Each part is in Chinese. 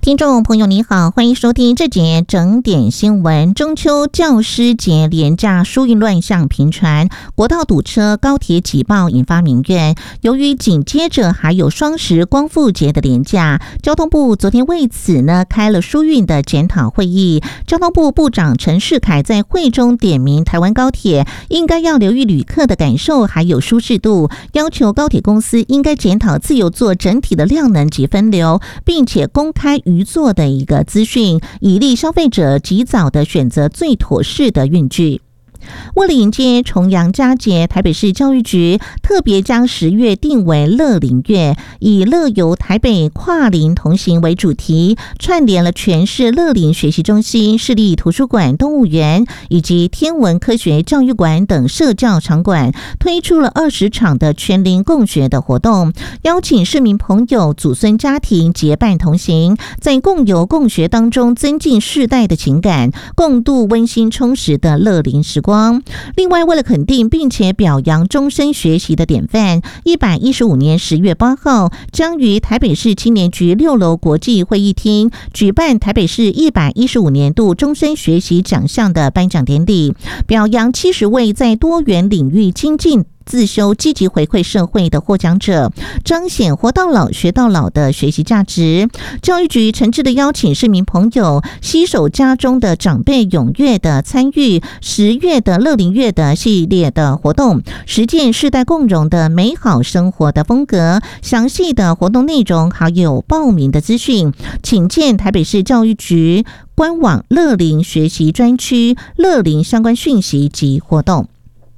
听众朋友你好，欢迎收听这节整点新闻。中秋教师节连假疏运乱象频传，国道堵车，高铁挤爆，引发民怨。由于紧接着还有双十光复节的连假，交通部昨天为此开了疏运的检讨会议。交通部部长陈世凯在会中点名台湾高铁应该要留意旅客的感受还有舒适度，要求高铁公司应该检讨自由座整体的量能及分流，并且公开余座的一个资讯，以利消费者及早的选择最妥适的运具。为了迎接重阳佳节，台北市教育局特别将10月定为乐龄月，以乐游台北跨龄同行为主题，串联了全市乐龄学习中心、市立图书馆、动物园以及天文科学教育馆等社教场馆，推出了20场的全龄共学的活动，邀请市民朋友、祖孙家庭结伴同行，在共游共学当中增进世代的情感，共度温馨充实的乐龄时光。另外，为了肯定并且表扬终身学习的典范，115年10月8号将于台北市青年局6楼国际会议厅举办台北市115年度终身学习奖项的颁奖典礼，表扬70位在多元领域精进自修、积极回馈社会的获奖者，彰显活到老学到老的学习价值。教育局诚挚的邀请市民朋友携手家中的长辈，踊跃的参与10月的乐龄月的系列的活动，实践世代共融的美好生活的风格。详细的活动内容还有报名的资讯，请见台北市教育局官网乐龄学习专区乐龄相关讯息及活动。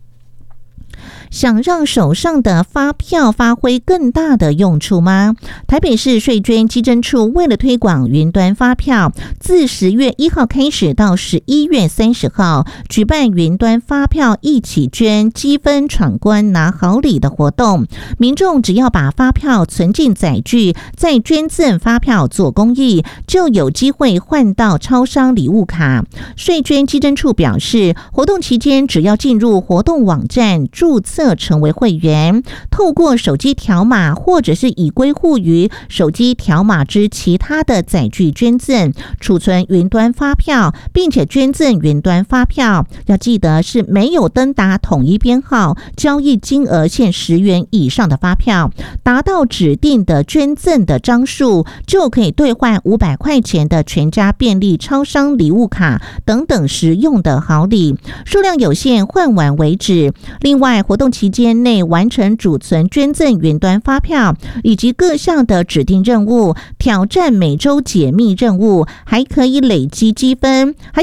想让手上的发票发挥更大的用处吗？台北市税捐稽征处为了推广云端发票，自10月1号开始到11月30号举办云端发票一起捐积分闯关拿好礼的活动。民众只要把发票存进载具，再捐赠发票做公益，就有机会换到超商礼物卡。税捐稽征处表示，活动期间只要进入活动网站注册成为会员，透过手机条码或者是已归户于手机条码之其他的载具捐赠，储存云端发票，并且捐赠云端发票。要记得是没有登达统一编号、交易金额限10元以上的发票，达到指定的捐赠的张数，就可以兑换500块钱的全家便利超商礼物卡等等实用的好礼，数量有限，换完为止。另外，活动期间内完成储存捐赠云端发票以及各项的指定任务，挑战每周解密任务，还可以累积积分。